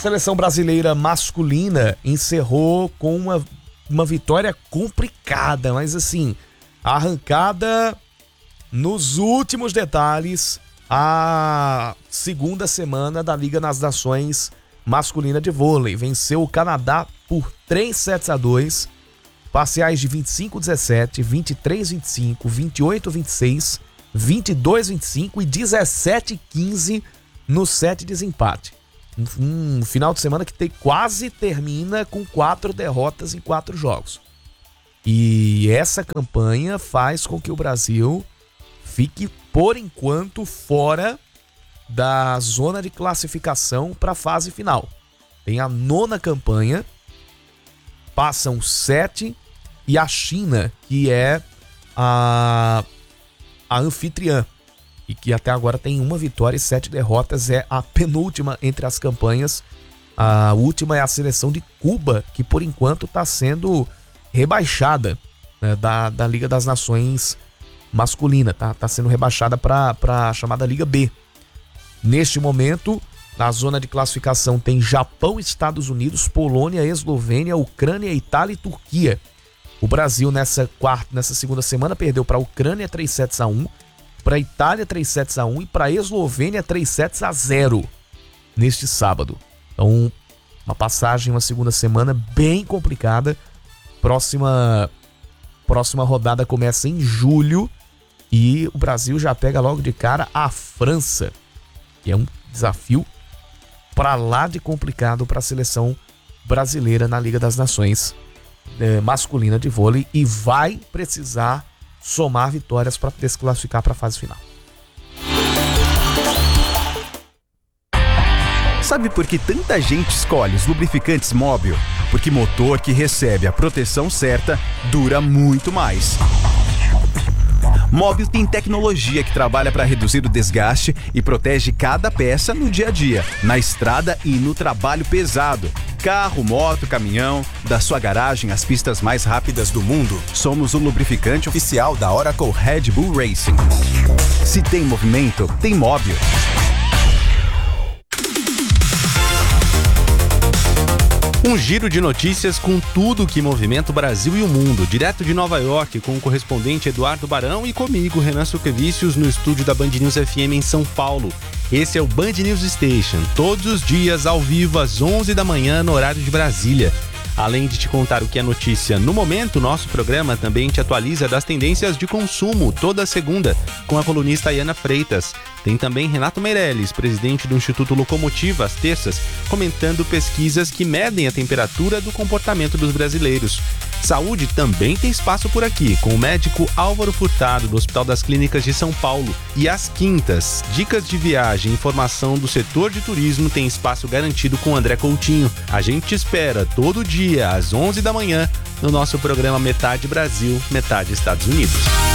seleção brasileira masculina encerrou com uma vitória complicada, mas assim, arrancada nos últimos detalhes, a segunda semana da Liga das Nações masculina de vôlei. Venceu o Canadá por 3-2, parciais de 25-17, 23-25, 28-26, 22-25 e 17-15 no set de desempate. Um final de semana que quase termina com 4 derrotas em 4 jogos. E essa campanha faz com que o Brasil fique, por enquanto, fora da zona de classificação para a fase final. Tem a 9ª campanha, passam 7 e a China, que é a anfitriã e que até agora tem 1 vitória e 7 derrotas, é a penúltima entre as campanhas. A última é a seleção de Cuba, que por enquanto está sendo rebaixada, né, da Liga das Nações masculina, tá sendo rebaixada para a chamada Liga B. Neste momento, na zona de classificação tem Japão, Estados Unidos, Polônia, Eslovênia, Ucrânia, Itália e Turquia. O Brasil nessa segunda semana perdeu para a Ucrânia 3-1, para a Itália 3-1 e para a Eslovênia 3-0 neste sábado. Então, uma passagem, uma segunda semana bem complicada. Próxima rodada começa em julho e o Brasil já pega logo de cara a França, que é um desafio para lá de complicado para a seleção brasileira na Liga das Nações masculina de vôlei, e vai precisar somar vitórias para poder se classificar para a fase final. Sabe por que tanta gente escolhe os lubrificantes Mobil? Porque motor que recebe a proteção certa dura muito mais. Mobil tem tecnologia que trabalha para reduzir o desgaste e protege cada peça no dia a dia, na estrada e no trabalho pesado. Carro, moto, caminhão, da sua garagem às pistas mais rápidas do mundo, somos o lubrificante oficial da Oracle Red Bull Racing. Se tem movimento, tem Mobil. Um giro de notícias com tudo que movimenta o Brasil e o mundo, direto de Nova York, com o correspondente Eduardo Barão e comigo, Renan Suquevicius, no estúdio da Band News FM em São Paulo. Esse é o Band News Station, todos os dias ao vivo às 11 da manhã no horário de Brasília. Além de te contar o que é notícia no momento, nosso programa também te atualiza das tendências de consumo toda segunda, com a colunista Ayana Freitas. Tem também Renato Meirelles, presidente do Instituto Locomotiva, às terças, comentando pesquisas que medem a temperatura do comportamento dos brasileiros. Saúde também tem espaço por aqui, com o médico Álvaro Furtado, do Hospital das Clínicas de São Paulo. E às quintas, dicas de viagem e informação do setor de turismo tem espaço garantido com André Coutinho. A gente te espera todo dia, às 11 da manhã, no nosso programa Metade Brasil, Metade Estados Unidos.